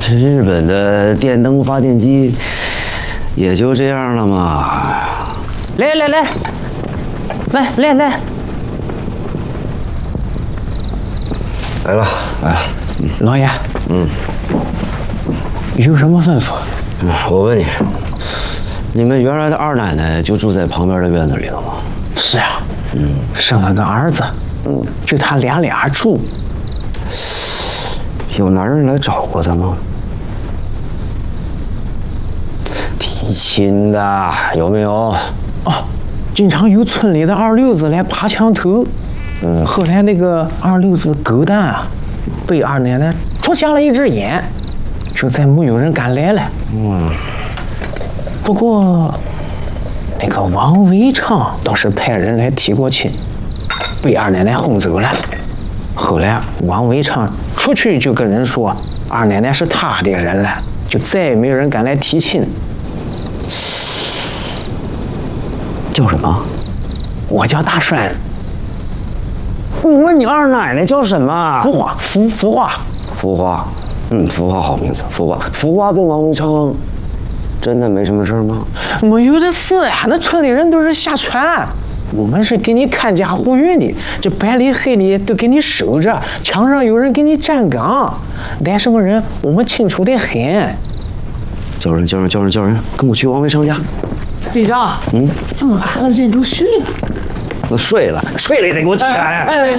这日本的电灯发电机也就这样了嘛。 来， 来了， 老爷，有什么吩咐？ 我问你，你们原来的二奶奶就住在旁边的院子里了吗？ 是啊，生了个儿子，就他俩住。 有男人来找过她吗？提亲的有没有？ 哦，经常有村里的二流子来爬墙头。后来那个二流子狗蛋啊，被二奶奶戳瞎了一只眼，就再没有人敢来了。不过那个王维昌倒是派人来提过亲，被二奶奶轰走了。后来王维昌出去就跟人说二奶奶是他的人了，就再也没有人敢来提亲。 叫什么？ 我叫大栓。 我问你二奶奶叫什么？ 福花，福花。 福花，福花好名字。福花跟王维昌真的没什么事吗？ 没有的事呀，那村里人都是瞎传。我们是给你看家护院的，这白里黑里都给你守着，墙上有人给你站岗，来什么人我们清楚得很。 叫人，跟我去王维昌家。 队长，这么晚了，人都睡了。 我睡了也得给我起来。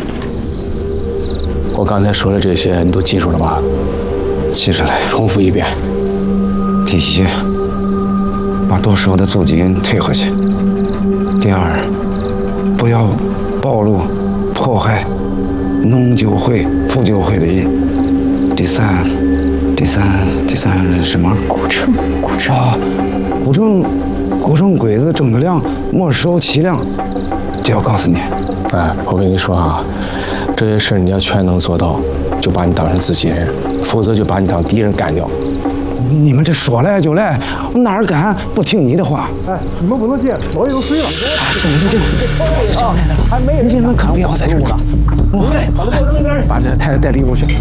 我刚才说的这些你都记住了吧？ 记下来， 重复一遍。 第一，把剁手的租金退回去；第二，不要暴露、迫害农酒会、妇酒会的人；第三是什么？古城啊，古城鬼子挣得量，没收其量。这我告诉你。 我跟你说啊，这些事你要全能做到，就把你当成自己人；否则就把你当敌人干掉。 你们这说来就来，我哪儿敢不听你的话？ 你们不能进，老爷都睡了。 总之就还没人， 你们可不要在这儿了。 把这太太带里屋去。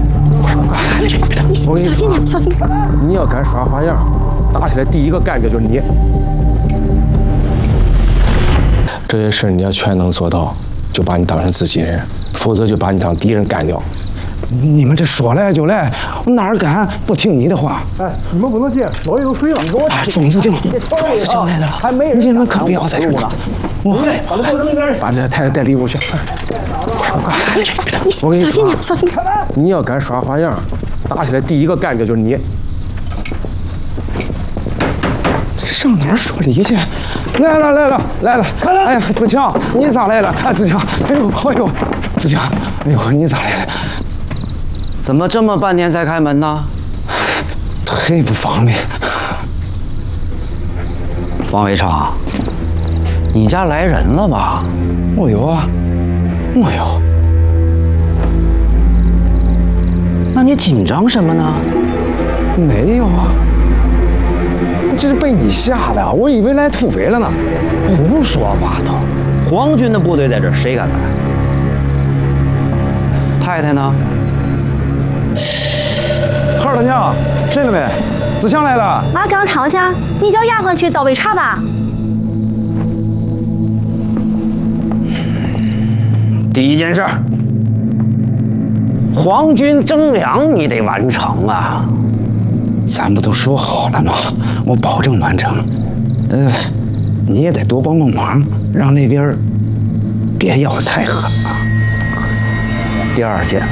小心点，小心点。 你要敢耍花样，打起来第一个干掉就是你。这些事你要全能做到，就把你当成自己人；否则就把你当敌人干掉。 你们这说来就来，我哪儿敢不听你的话？ 你们不能进，老爷都睡了。你给我种子就来了， 还没人， 你们可不要在这儿了。 把这太太带里屋去。 小心点，小心点。 你要敢耍花样，打起来第一个干掉就是你。 上哪儿说理去？来了！哎呀，子强，你咋来了？子强，哎呦，子强，哎呦，你咋来了？ 怎么这么半天才开门呢？ 忒不方便。 王维昌，你家来人了吧？ 没有啊，没有。 那你紧张什么呢？ 没有啊。这是被你吓的，我以为来土匪了呢。 胡说八道！皇军的部队在这儿，谁敢来？太太呢？ 二大娘睡了没？子强来了。 妈刚躺下，你叫丫鬟去倒杯茶吧。 第一件事，皇军征粮你得完成啊！ 咱不都说好了吗？我保证完成。你也得多帮帮忙，让那边别要得太狠了。 第二件，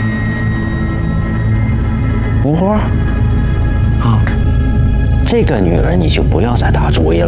吴花啊，这个女人你就不要再打主意了。